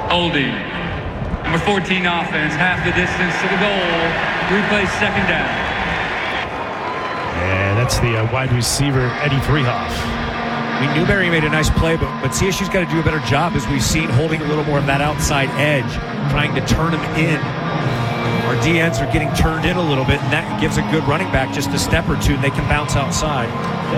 Holding. Number 14 offense, half the distance to the goal. Replay second down. And that's the wide receiver, Eddie Freehoff. I mean, Newberry made a nice play, but CSU's got to do a better job, as we've seen, holding a little more of that outside edge, trying to turn them in. Our DNs are getting turned in a little bit, and that gives a good running back just a step or two, and they can bounce outside.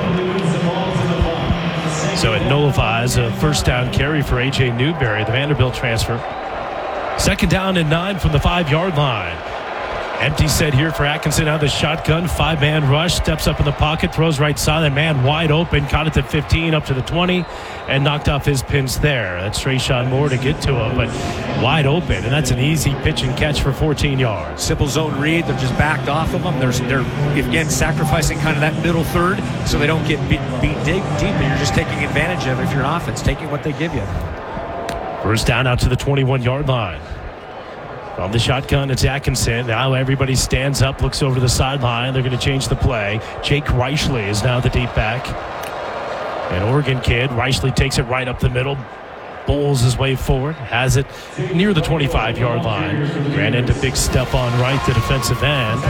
So it nullifies a first down carry for A.J. Newberry, the Vanderbilt transfer. Second down and 9 from the 5-yard line. Empty set here for Atkinson out of the shotgun. 5-man rush. Steps up in the pocket. Throws right side. And man wide open. Caught it to 15 up to the 20. And knocked off his pins there. That's Trayshawn Moore to get to him. But wide open. And that's an easy pitch and catch for 14 yards. Simple zone read. They're just backed off of them. They're again, sacrificing kind of that middle third so they don't get beat deep. And you're just taking advantage of it if you're an offense. Taking what they give you. First down out to the 21-yard line. From the shotgun, it's Atkinson. Now everybody stands up, looks over the sideline. They're going to change the play. Jake Reichley is now the deep back. An Oregon kid. Reichley takes it right up the middle. Bowls his way forward. Has it near the 25-yard line. Ran into big step on right, the defensive end.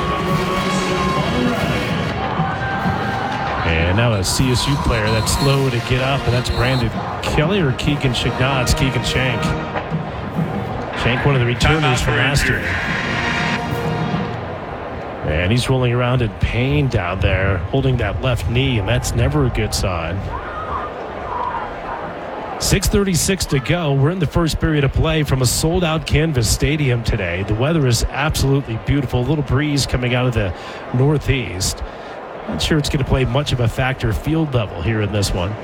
And now a CSU player that's slow to get up, and that's Brandon Kelly or Keegan Shank. No, it's Keegan Shank. Shank, one of the returners from last year. And he's rolling around in pain down there, holding that left knee, and that's never a good sign. 6:36 to go. We're in the first period of play from a sold-out Canvas Stadium today. The weather is absolutely beautiful. A little breeze coming out of the northeast. Not sure it's going to play much of a factor field level here in this one.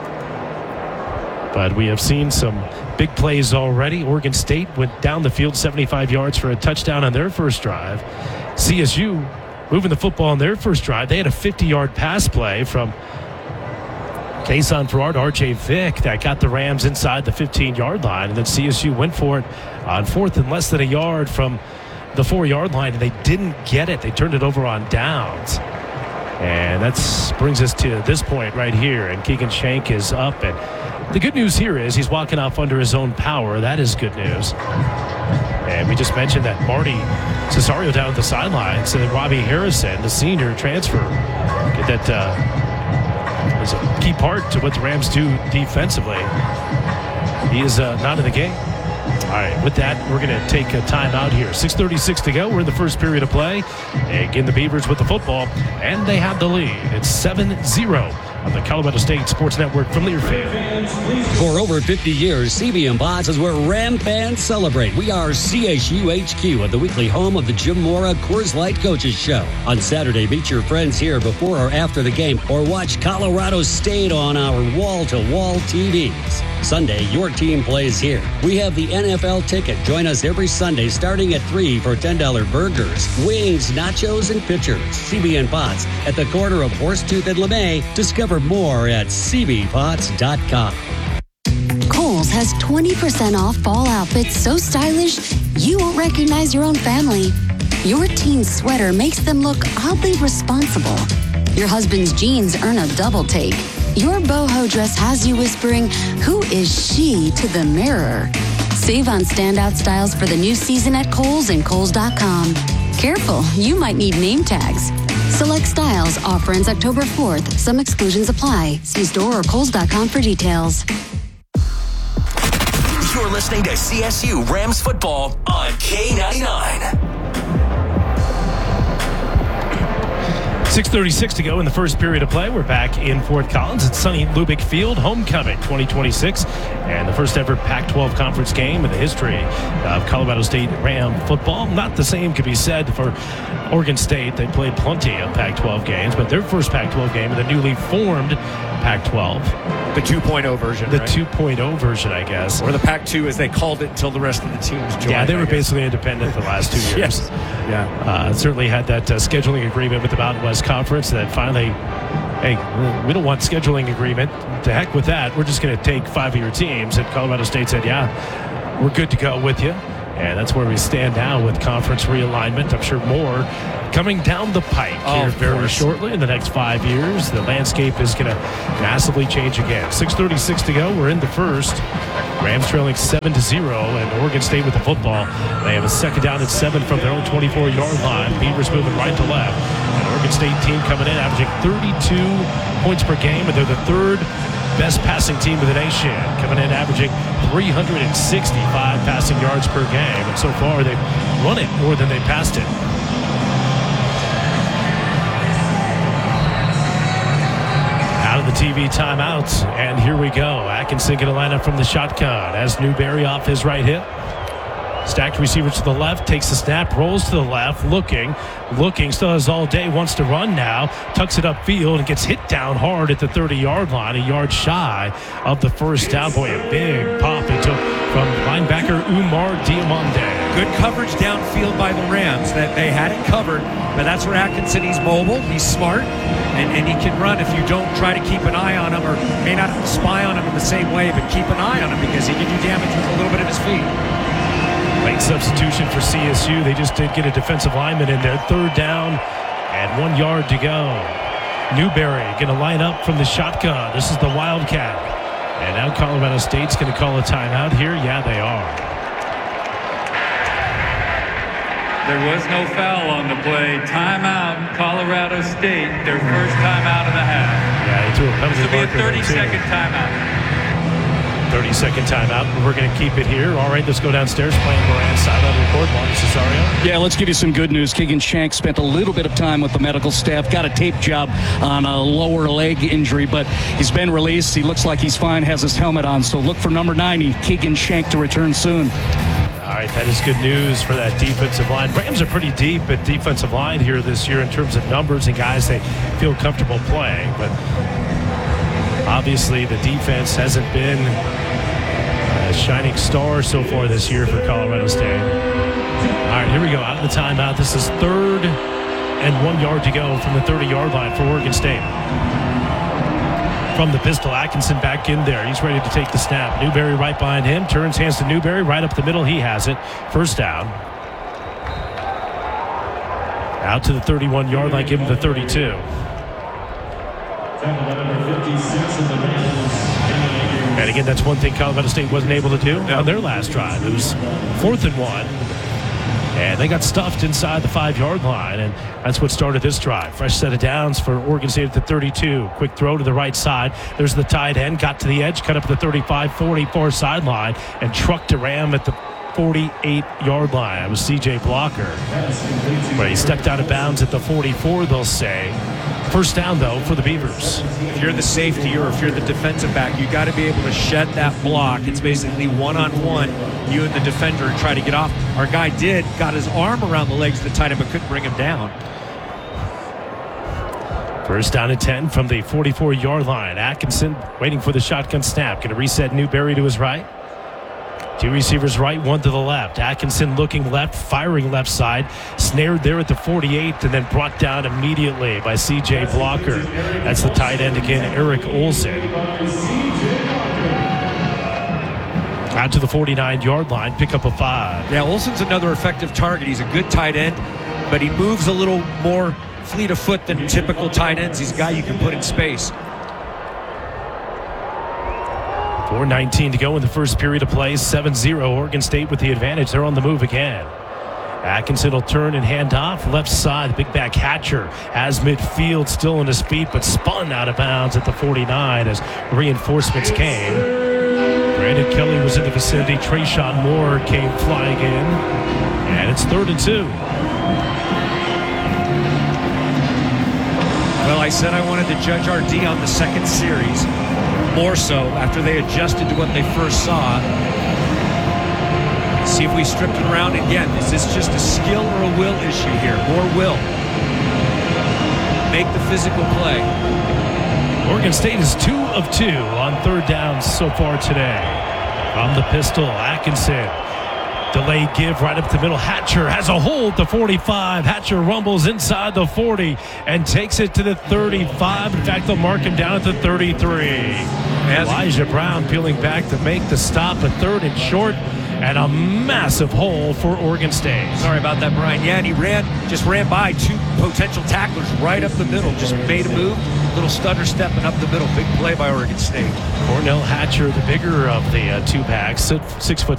But we have seen some big plays already. Oregon State went down the field 75 yards for a touchdown on their first drive. CSU moving the football on their first drive. They had a 50-yard pass play from Kason Farrar to R.J. Vick that got the Rams inside the 15-yard line. And then CSU went for it on fourth and less than a yard from the 4-yard line, and they didn't get it. They turned it over on downs. And that brings us to this point right here. And Keegan Shank is up, and the good news here is he's walking off under his own power. That is good news. And we just mentioned that Marty Cesario down at the sideline said that Robbie Harrison, the senior transfer, that is a key part to what the Rams do defensively. He is not in the game. All right, with that, we're going to take a timeout here. 6:36 to go. We're in the first period of play. Again, the Beavers with the football, and they have the lead. It's 7-0. On the Colorado State Sports Network from Learfield. For over 50 years, CB and Bots is where Ram fans celebrate. We are CSU HQ at the weekly home of the Jim Mora Coors Light Coaches Show. On Saturday, meet your friends here before or after the game, or watch Colorado State on our wall-to-wall TVs. Sunday, your team plays here. We have the NFL ticket. Join us every Sunday starting at 3 for $10 burgers, wings, nachos, and pitchers. CB and Bots at the corner of Horsetooth and LeMay. Discover more at cbpots.com. Kohl's has 20% off fall outfits so stylish you won't recognize your own family. Your teen's sweater makes them look oddly responsible. Your husband's jeans earn a double take. Your boho dress has you whispering, "Who is she?" to the mirror. Save on standout styles for the new season at Kohl's and Kohl's.com. Careful, you might need name tags. Select styles. Offer ends October 4th. Some exclusions apply. See store or Kohl's.com for details. You're listening to CSU Rams football on K99. 6:36 to go in the first period of play. We're back in Fort Collins at Sunny Lubick Field, Homecoming 2026, and the first ever Pac-12 conference game in the history of Colorado State Ram football. Not the same could be said for Oregon State. They played plenty of Pac-12 games, but their first Pac-12 game in the newly formed Pac-12. The 2.0 version, The right? 2.0 version, I guess. Or the Pac-2 as they called it until the rest of the teams joined. Yeah, they were basically independent for the last 2 years. Yes. Yeah. Certainly had that scheduling agreement with the Mountain West Conference that finally, hey, we don't want scheduling agreement. To heck with that. We're just going to take 5 of your teams. And Colorado State said, yeah, we're good to go with you. And that's where we stand now with conference realignment. I'm sure more coming down the pike here very shortly in the next 5 years. The landscape is going to massively change again. 6:36 to go. We're in the first. Rams trailing 7-0, and Oregon State with the football. They have a second down at 7 from their own 24-yard line. Beavers moving right to left. An Oregon State team coming in averaging 32 points per game, and they're the third best passing team of the nation, coming in averaging 365 passing yards per game. And so far, they've run it more than they passed it. Out of the TV timeout, and here we go. Atkinson going to line up from the shotgun as Newberry off his right hip. Stacked receiver to the left, takes the snap, rolls to the left, looking, still has all day, wants to run now, tucks it upfield and gets hit down hard at the 30-yard line, a yard shy of the first down. Boy, a big pop he took from linebacker Umar Diamande. Good coverage downfield by the Rams. That they had it covered, but that's where Atkinson, he's mobile, he's smart, and he can run if you don't try to keep an eye on him, or may not spy on him in the same way, but keep an eye on him because he can do damage with a little bit of his feet. Late substitution for CSU. They just did get a defensive lineman in there. Third down and 1 yard to go. Newberry going to line up from the shotgun. This is the Wildcat. And now Colorado State's going to call a timeout here. Yeah, they are. There was no foul on the play. Timeout, Colorado State. Their first timeout of the half. Yeah, he threw a penalty. This will be a 30-second timeout. 30-second timeout. We're going to keep it here. All right, let's go downstairs. Playing Moran sideline report. Marcus Cesario. Yeah, let's give you some good news. Keegan Shank spent a little bit of time with the medical staff. Got a tape job on a lower leg injury, but he's been released. He looks like he's fine, has his helmet on. So look for number 90, Keegan Shank, to return soon. All right, that is good news for that defensive line. Rams are pretty deep at defensive line here this year in terms of numbers and guys they feel comfortable playing, but obviously the defense hasn't been a shining star so far this year for Colorado State. All right, here we go. Out of the timeout. This is 3rd and 1 yard to go from the 30-yard line for Oregon State. From the pistol, Atkinson back in there. He's ready to take the snap. Newberry right behind him. Turns, hands to Newberry. Right up the middle. He has it. First down. Out to the 31-yard line. Give him the 32. And again, that's one thing Colorado State wasn't able to do on their last drive. It was 4th and 1. And they got stuffed inside the 5-yard line, and that's what started this drive. Fresh set of downs for Oregon State at the 32. Quick throw to the right side. There's the tight end. Got to the edge, cut up the 35-40 far sideline, and trucked a Ram at the 48-yard line. It was C.J. Blocker. But he stepped out of bounds at the 44, they'll say. First down, though, for the Beavers. If you're the safety or if you're the defensive back, you got to be able to shed that block. It's basically one-on-one, you and the defender, and try to get off. Our guy got his arm around the legs of the tight end, but couldn't bring him down. First down and 10 from the 44-yard line. Atkinson waiting for the shotgun snap. Going to reset Newberry to his right. 2 receivers right, 1 to the left. Atkinson looking left, firing left side. Snared there at the 48th and then brought down immediately by C.J. Blocker. That's the tight end again, Eric Olson. Out to the 49-yard line, pick up a 5. Yeah, Olson's another effective target. He's a good tight end, but he moves a little more fleet of foot than typical tight ends. He's a guy you can put in space. 4:19 to go in the first period of play. 7-0, Oregon State with the advantage. They're on the move again. Atkinson will turn and hand off. Left side, the big back Hatcher has midfield, still on his feet, but spun out of bounds at the 49 as reinforcements came. Brandon Kelly was in the vicinity. Trayshawn Moore came flying in. And it's 3rd and 2. Well, I said I wanted to judge our D on the second series. More so after they adjusted to what they first saw. See if we stripped it around again. Is this just a skill or a will issue here? More will. Make the physical play. Oregon State is 2 of 2 on 3rd downs so far today. From the pistol, Atkinson. Delayed give right up the middle. Hatcher has a hold, the 45. Hatcher rumbles inside the 40 and takes it to the 35. In fact, they'll mark him down at the 33. Elijah Brown peeling back to make the stop, a 3rd and short. And a massive hole for Oregon State. Sorry about that, Brian. Yeah, and he just ran by two potential tacklers right up the middle. Just made a move, little stutter stepping up the middle. Big play by Oregon State. Cornell Hatcher, the bigger of the two backs, 6'6",